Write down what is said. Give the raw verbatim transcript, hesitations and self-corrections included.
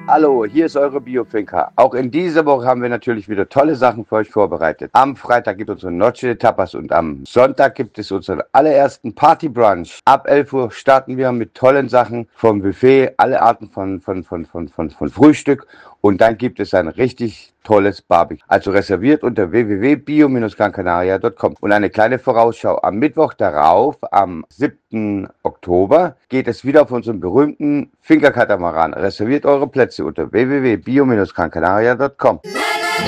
Hallo, hier ist eure Biofinker. Auch in dieser Woche haben wir natürlich wieder tolle Sachen für euch vorbereitet. Am Freitag gibt es unsere Noche de Tapas und am Sonntag gibt es unseren allerersten Party-Brunch. Ab elf Uhr starten wir mit tollen Sachen vom Buffet, alle Arten von, von, von, von, von, von Frühstück. Und dann gibt es ein richtig tolles Barbecue. Also reserviert unter w w w punkt bio Bindestrich gran canaria punkt com. Und eine kleine Vorausschau. Am Mittwoch darauf, am siebten Oktober, geht es wieder auf unseren berühmten Finkerkatamaran. Reserviert eure Plätze unter w w w punkt bio Bindestrich gran canaria punkt com.